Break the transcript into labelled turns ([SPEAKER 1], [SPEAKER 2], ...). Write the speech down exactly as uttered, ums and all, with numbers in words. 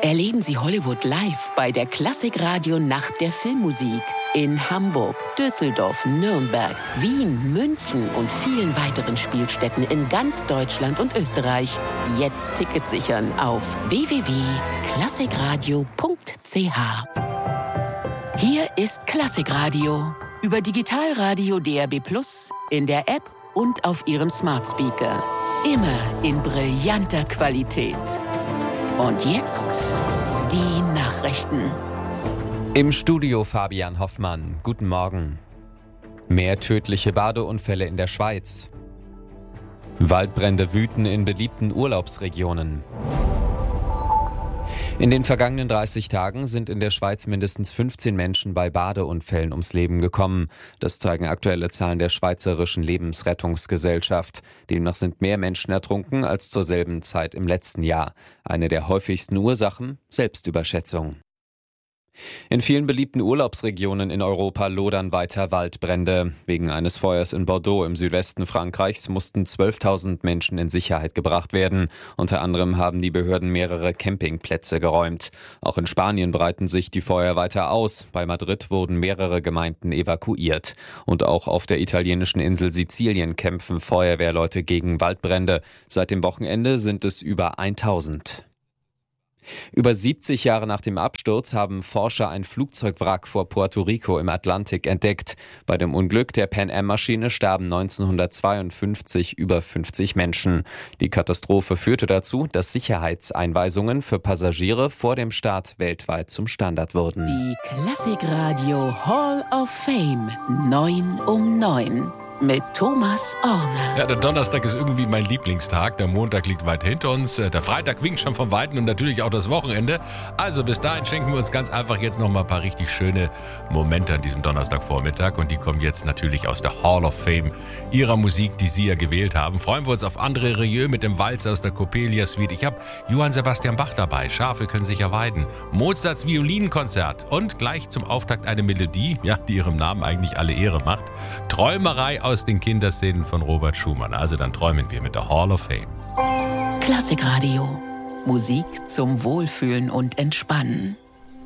[SPEAKER 1] Erleben Sie Hollywood live bei der Klassikradio Nacht der Filmmusik. In Hamburg, Düsseldorf, Nürnberg, Wien, München und vielen weiteren Spielstätten in ganz Deutschland und Österreich. Jetzt Tickets sichern auf w w w punkt klassikradio punkt c h. Hier ist Klassikradio. Über Digitalradio D A B plus, in der App und auf Ihrem Smart Speaker. Immer in brillanter Qualität. Und jetzt die Nachrichten.
[SPEAKER 2] Im Studio Fabian Hoffmann. Guten Morgen. Mehr tödliche Badeunfälle in der Schweiz. Waldbrände wüten in beliebten Urlaubsregionen. In den vergangenen dreißig Tagen sind in der Schweiz mindestens fünfzehn Menschen bei Badeunfällen ums Leben gekommen. Das zeigen aktuelle Zahlen der Schweizerischen Lebensrettungsgesellschaft. Demnach sind mehr Menschen ertrunken als zur selben Zeit im letzten Jahr. Eine der häufigsten Ursachen: Selbstüberschätzung. In vielen beliebten Urlaubsregionen in Europa lodern weiter Waldbrände. Wegen eines Feuers in Bordeaux im Südwesten Frankreichs mussten zwölftausend Menschen in Sicherheit gebracht werden. Unter anderem haben die Behörden mehrere Campingplätze geräumt. Auch in Spanien breiten sich die Feuer weiter aus. Bei Madrid wurden mehrere Gemeinden evakuiert. Und auch auf der italienischen Insel Sizilien kämpfen Feuerwehrleute gegen Waldbrände. Seit dem Wochenende sind es über tausend. Über siebzig Jahre nach dem Absturz haben Forscher ein Flugzeugwrack vor Puerto Rico im Atlantik entdeckt. Bei dem Unglück der Pan-Am-Maschine starben neunzehnhundertzweiundfünfzig über fünfzig Menschen. Die Katastrophe führte dazu, dass Sicherheitseinweisungen für Passagiere vor dem Start weltweit zum Standard wurden.
[SPEAKER 1] Die Klassikradio Hall of Fame neun um neun. Mit Thomas Orner.
[SPEAKER 3] Ja, der Donnerstag ist irgendwie mein Lieblingstag. Der Montag liegt weit hinter uns. Der Freitag winkt schon vom Weiten und natürlich auch das Wochenende. Also bis dahin schenken wir uns ganz einfach jetzt noch mal ein paar richtig schöne Momente an diesem Donnerstagvormittag. Und die kommen jetzt natürlich aus der Hall of Fame ihrer Musik, die Sie ja gewählt haben. Freuen wir uns auf André Rieu mit dem Walzer aus der Coppelia Suite. Ich habe Johann Sebastian Bach dabei. Schafe können sich ja weiden. Mozarts Violinkonzert. Und gleich zum Auftakt eine Melodie, ja, die ihrem Namen eigentlich alle Ehre macht. Träumerei aus den Kinderszenen von Robert Schumann. Also dann träumen wir mit der Hall of Fame.
[SPEAKER 1] Klassikradio. Musik zum Wohlfühlen und Entspannen.